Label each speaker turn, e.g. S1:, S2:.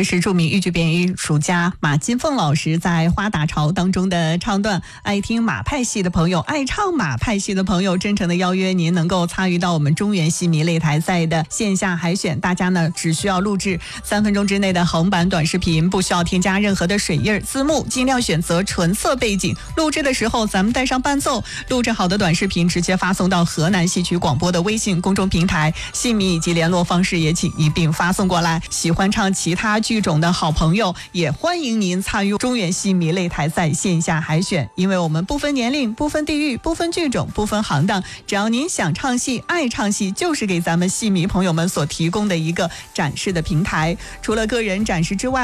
S1: 这是著名豫剧表演艺术家马金凤老师在《花打潮》当中的唱段。爱听马派戏的朋友，爱唱马派戏的朋友，真诚的邀约您能够参与到我们中原戏迷擂台赛的线下海选。大家呢只需要录制3分钟之内的横版短视频，不需要添加任何的水印字幕，尽量选择纯色背景。录制的时候咱们带上伴奏，录制好的短视频直接发送到河南戏曲广播的微信公众平台，戏迷以及联络方式也请一并发送过来。喜欢唱其他剧种的好朋友，也欢迎您参与中原戏迷擂台赛线下海选，因为我们不分年龄、不分地域、不分剧种、不分行当，只要您想唱戏、爱唱戏，就是给咱们戏迷朋友们所提供的一个展示的平台。除了个人展示之外，